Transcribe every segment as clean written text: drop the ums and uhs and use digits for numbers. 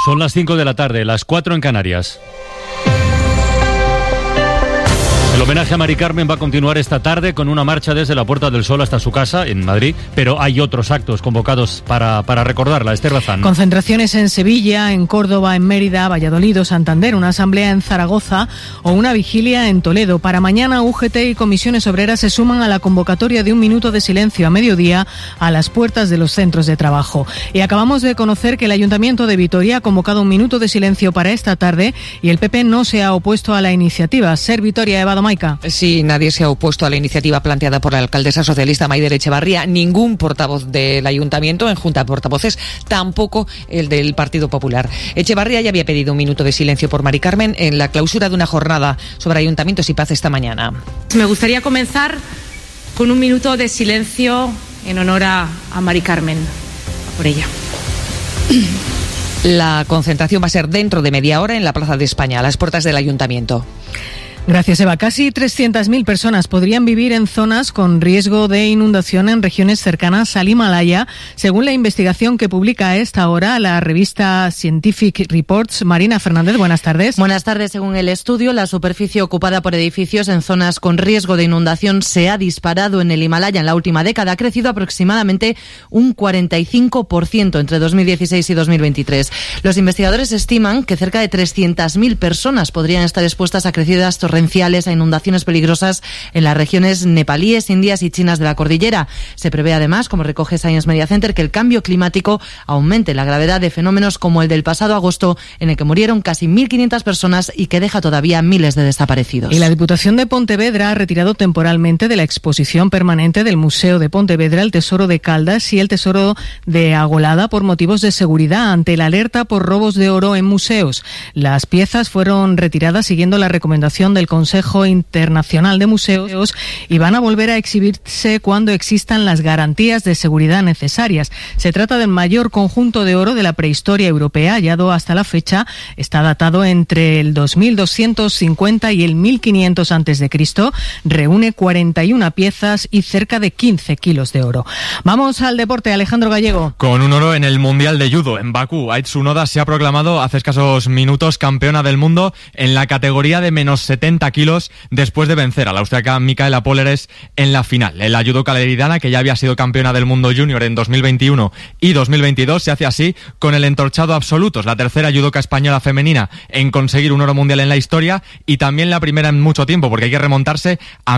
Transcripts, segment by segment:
Son las 5 de la tarde, las 4 en Canarias. El homenaje a Mari Carmen va a continuar esta tarde con una marcha desde la Puerta del Sol hasta su casa en Madrid, pero hay otros actos convocados para recordarla. Esther Bazán. Concentraciones en Sevilla, en Córdoba, en Mérida, Valladolid o Santander, una asamblea en Zaragoza o una vigilia en Toledo. Para mañana, UGT y comisiones obreras se suman a la convocatoria de un minuto de silencio a mediodía a las puertas de los centros de trabajo. Y acabamos de conocer que el Ayuntamiento de Vitoria ha convocado un minuto de silencio para esta tarde y el PP no se ha opuesto a la iniciativa. Ser Vitoria, Eva Domaica. Sí, nadie se ha opuesto a la iniciativa planteada por la alcaldesa socialista Maider Echevarría, ningún portavoz del ayuntamiento en junta de portavoces, tampoco el del Partido Popular. Echevarría ya había pedido un minuto de silencio por Mari Carmen en la clausura de una jornada sobre ayuntamientos y paz esta mañana. Me gustaría comenzar con un minuto de silencio en honor a Mari Carmen, por ella. La concentración va a ser dentro de media hora en la Plaza de España, a las puertas del ayuntamiento. Gracias, Eva. Casi 300.000 personas podrían vivir en zonas con riesgo de inundación en regiones cercanas al Himalaya, según la investigación que publica a esta hora la revista Scientific Reports. Marina Fernández, buenas tardes. Buenas tardes. Según el estudio, la superficie ocupada por edificios en zonas con riesgo de inundación se ha disparado en el Himalaya en la última década. Ha crecido aproximadamente un 45% entre 2016 y 2023. Los investigadores estiman que cerca de 300.000 personas podrían estar expuestas a crecidas torrenciales, a inundaciones peligrosas en las regiones nepalíes, indias y chinas de la cordillera. Se prevé además, como recoge Science Media Center, que el cambio climático aumente la gravedad de fenómenos como el del pasado agosto, en el que murieron casi 1.500 personas y que deja todavía miles de desaparecidos. Y la Diputación de Pontevedra ha retirado temporalmente de la exposición permanente del Museo de Pontevedra el Tesoro de Caldas y el Tesoro de Agolada por motivos de seguridad ante la alerta por robos de oro en museos. Las piezas fueron retiradas siguiendo la recomendación del Consejo Internacional de Museos y van a volver a exhibirse cuando existan las garantías de seguridad necesarias. Se trata del mayor conjunto de oro de la prehistoria europea hallado hasta la fecha. Está datado entre el 2250 y el 1500 a.C. Reúne 41 piezas y cerca de 15 kilos de oro. Vamos al deporte, Alejandro Gallego. Con un oro en el Mundial de Judo en Bakú, Ait Tsunoda se ha proclamado hace escasos minutos campeona del mundo en la categoría de menos 70 kilos después de vencer a la austriaca Michaela Polleres en la final. La judoka leridana, que ya había sido campeona del mundo junior en 2021 y 2022, se hace así con el entorchado absoluto. Es la tercera judoka española femenina en conseguir un oro mundial en la historia y también la primera en mucho tiempo, porque hay que remontarse a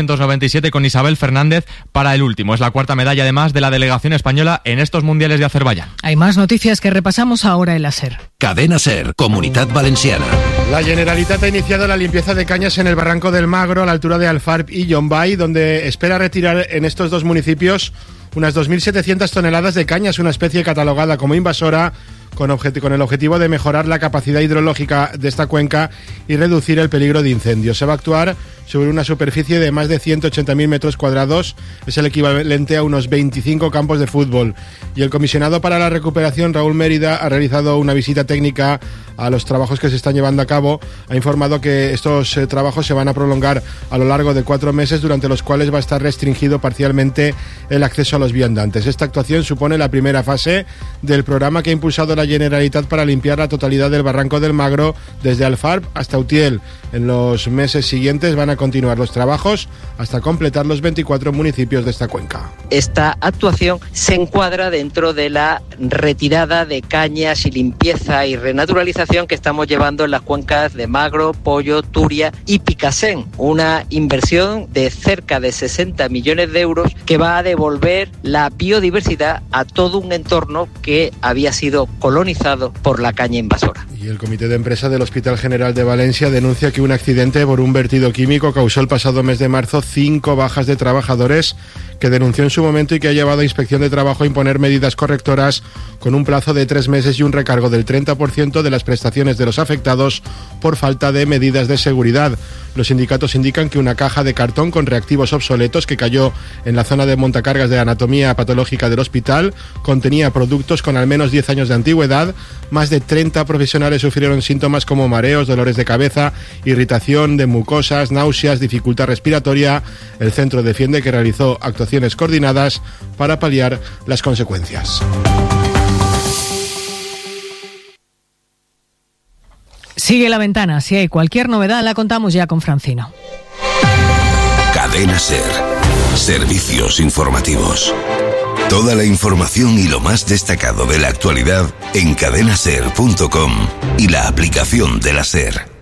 1997 con Isabel Fernández para el último. Es la cuarta medalla además de la delegación española en estos mundiales de Azerbaiyán. Hay más noticias que repasamos ahora en la SER. Cadena SER, Comunitat Valenciana. La Generalitat ha iniciado la limpieza de cañas en el barranco del Magro, a la altura de Alfarb y Llombai, donde espera retirar en estos dos municipios unas 2.700 toneladas de cañas, una especie catalogada como invasora, con el objetivo de mejorar la capacidad hidrológica de esta cuenca y reducir el peligro de incendios. Se va a actuar sobre una superficie de más de 180.000 metros cuadrados, es el equivalente a unos 25 campos de fútbol. Y el comisionado para la recuperación, Raúl Mérida, ha realizado una visita técnica a los trabajos que se están llevando a cabo. Ha informado que estos trabajos se van a prolongar a lo largo de 4 meses, durante los cuales va a estar restringido parcialmente el acceso a los viandantes. Esta actuación supone la primera fase del programa que ha impulsado la Generalitat para limpiar la totalidad del barranco del Magro desde Alfarb hasta Utiel. En los meses siguientes van a continuar los trabajos hasta completar los 24 municipios de esta cuenca. Esta actuación se encuadra dentro de la retirada de cañas y limpieza y renaturalización que estamos llevando en las cuencas de Magro, Pollo, Turia y Picassent. Una inversión de cerca de 60 millones de euros que va a devolver la biodiversidad a todo un entorno que había sido colonizado por la caña invasora. Y el Comité de Empresa del Hospital General de Valencia denuncia que un accidente por un vertido químico causó el pasado mes de marzo 5 bajas de trabajadores, que denunció en su momento y que ha llevado a Inspección de Trabajo a imponer medidas correctoras con un plazo de 3 meses y un recargo del 30% de las prestaciones de los afectados por falta de medidas de seguridad. Los sindicatos indican que una caja de cartón con reactivos obsoletos que cayó en la zona de montacargas de anatomía patológica del hospital contenía productos con al menos 10 años de antigüedad. Más de 30 profesionales sufrieron síntomas como mareos, dolores de cabeza, irritación de mucosas, náuseas, dificultad respiratoria. El centro defiende que realizó actuaciones coordinadas para paliar las consecuencias. Sigue La Ventana. Si hay cualquier novedad, la contamos ya con Francino. Cadena SER. Servicios informativos. Toda la información y lo más destacado de la actualidad en cadenaser.com y la aplicación de la SER.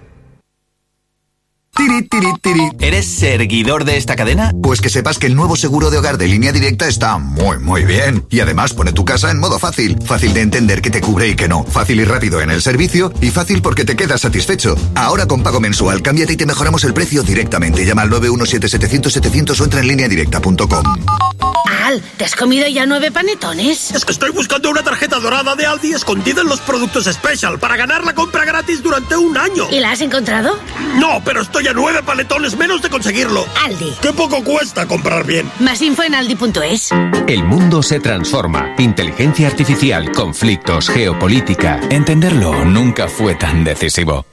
¿Eres seguidor de esta cadena? Pues que sepas que el nuevo seguro de hogar de Línea Directa está muy bien. Y además pone tu casa en modo fácil. Fácil de entender que te cubre y que no. Fácil y rápido en el servicio. Y fácil porque te quedas satisfecho. Ahora con pago mensual, cámbiate y te mejoramos el precio directamente. Llama al 917-700-700 o entra en lineadirecta.com. Al, ¿te has comido ya 9 panetones? Es que estoy buscando una tarjeta dorada de Aldi escondida en los productos Special para ganar la compra gratis durante un año. ¿Y la has encontrado? No, pero estoy a 9 panetones menos de conseguirlo. Aldi. ¡Qué poco cuesta comprar bien! Más info en aldi.es. El mundo se transforma. Inteligencia artificial, conflictos, geopolítica. Entenderlo nunca fue tan decisivo.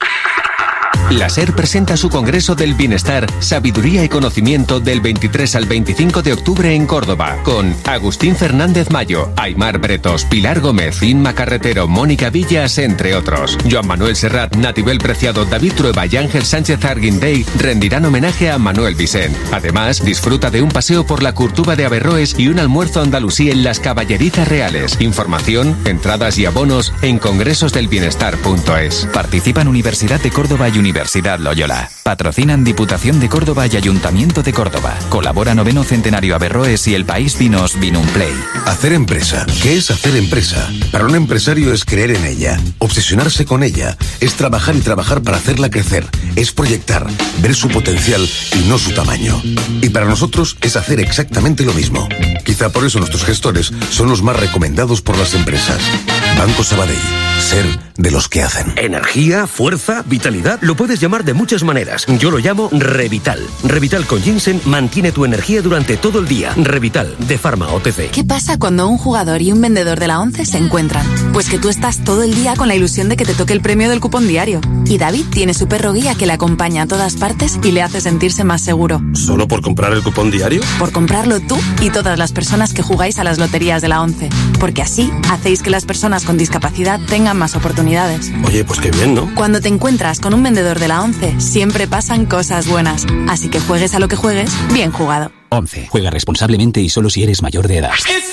La SER presenta su Congreso del Bienestar, Sabiduría y Conocimiento del 23 al 25 de octubre en Córdoba, con Agustín Fernández Mayo, Aimar Bretos, Pilar Gómez, Inma Carretero, Mónica Villas, entre otros. Joan Manuel Serrat, Natibel Preciado, David Trueba y Ángel Sánchez Arguindey rendirán homenaje a Manuel Vicent. Además, disfruta de un paseo por la Curtuba de Averroes y un almuerzo andalusí en las Caballerizas Reales. Información, entradas y abonos en congresosdelbienestar.es. Participan Universidad de Córdoba y Universidad Loyola. Patrocinan Diputación de Córdoba y Ayuntamiento de Córdoba. Colabora 9º Centenario Averroes y El País Vinos Vinumplay. Hacer empresa. ¿Qué es hacer empresa? Para un empresario es creer en ella, obsesionarse con ella, es trabajar y trabajar para hacerla crecer, es proyectar, ver su potencial y no su tamaño. Y para nosotros es hacer exactamente lo mismo. Quizá por eso nuestros gestores son los más recomendados por las empresas. Banco Sabadell. Ser de los que hacen. Energía, fuerza, vitalidad, lo puedes llamar de muchas maneras. Yo lo llamo Revital. Revital con ginseng mantiene tu energía durante todo el día. Revital, de Pharma OTC. ¿Qué pasa cuando un jugador y un vendedor de la ONCE se encuentran? Pues que tú estás todo el día con la ilusión de que te toque el premio del cupón diario. Y David tiene su perro guía que le acompaña a todas partes y le hace sentirse más seguro. ¿Solo por comprar el cupón diario? Por comprarlo tú y todas las personas que jugáis a las loterías de la ONCE. Porque así hacéis que las personas con discapacidad tengan más oportunidades. Oye, pues qué bien, ¿no? Cuando te encuentras con un vendedor de la ONCE, siempre pasan cosas buenas. Así que juegues a lo que juegues, bien jugado. ONCE. Juega responsablemente y solo si eres mayor de edad.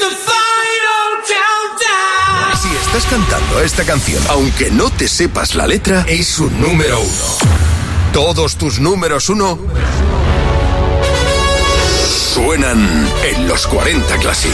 Si estás cantando esta canción, aunque no te sepas la letra, es un número 1. Todos tus números 1 suenan en los 40 Classic.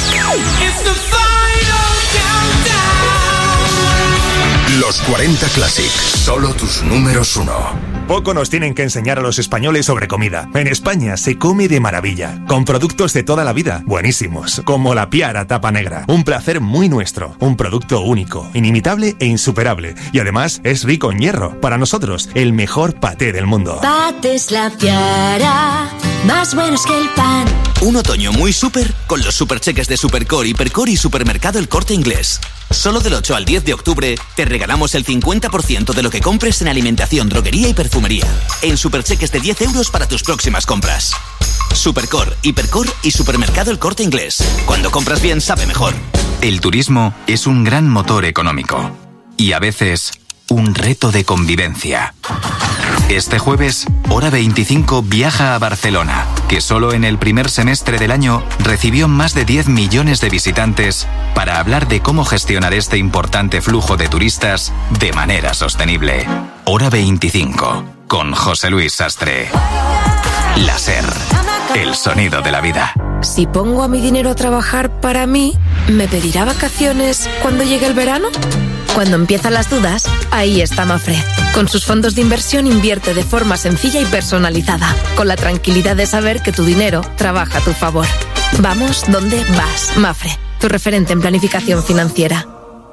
Los 40 Classic, solo tus números 1. Poco nos tienen que enseñar a los españoles sobre comida. En España se come de maravilla, con productos de toda la vida, buenísimos, como la Piara Tapa Negra. Un placer muy nuestro, un producto único, inimitable e insuperable. Y además es rico en hierro. Para nosotros, el mejor paté del mundo. Patés La Piara, más buenos que el pan. Un otoño muy súper con los supercheques de Supercore, Hipercore y Supermercado El Corte Inglés. Solo del 8 al 10 de octubre te regalamos el 50% de lo que compres en alimentación, droguería y perfumería. En supercheques de 10 euros para tus próximas compras. Supercore, Hipercore y Supermercado El Corte Inglés. Cuando compras bien, sabe mejor. El turismo es un gran motor económico. Y a veces, un reto de convivencia. Este jueves, Hora 25 viaja a Barcelona, que solo en el primer semestre del año recibió más de 10 millones de visitantes para hablar de cómo gestionar este importante flujo de turistas de manera sostenible. Hora 25, con José Luis Sastre. La SER, el sonido de la vida. Si pongo a mi dinero a trabajar para mí, ¿me pedirá vacaciones cuando llegue el verano? Cuando empiezan las dudas, ahí está Mafre. Con sus fondos de inversión invierte de forma sencilla y personalizada, con la tranquilidad de saber que tu dinero trabaja a tu favor. Vamos donde vas, Mafre, tu referente en planificación financiera.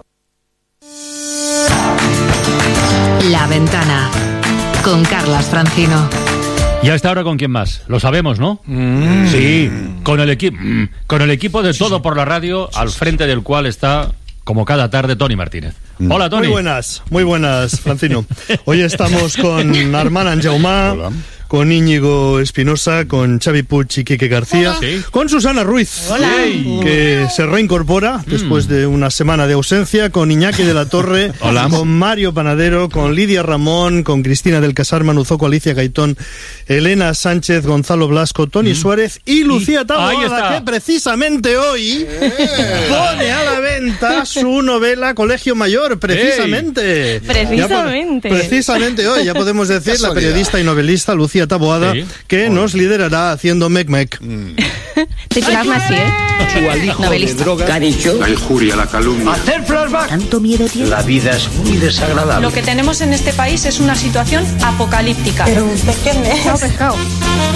La Ventana, con Carlas Francino. ¿Y a esta hora con quién más? Lo sabemos, ¿no? Sí, con el equipo de Todo por la Radio, al frente del cual está, como cada tarde, Toni Martínez. Hola, Toni. Muy buenas, Francino. Hoy estamos con Armand Anjaumà, con Íñigo Espinosa, con Xavi Puig y Quique García, con Susana Ruiz, que se reincorpora después de una semana de ausencia, con Iñaki de la Torre, con Mario Panadero, con Lidia Ramón, con Cristina del Casar, Manu Zoco, Alicia Gaitón, Elena Sánchez, Gonzalo Blasco, Toni Suárez y Lucía Taboada, que precisamente hoy pone a la venta su novela Colegio Mayor, precisamente. Precisamente hoy, ya podemos decir, la periodista y novelista Lucía Taboada, que nos liderará haciendo mec-mec. Te plasma así, ¿eh? Novelista. ¿Qué ha dicho? La injuria, la calumnia. Hacer flashback. ¿Tanto miedo tiene? La vida es muy desagradable. Lo que tenemos en este país es una situación apocalíptica. Pero usted quién es. No, pescado.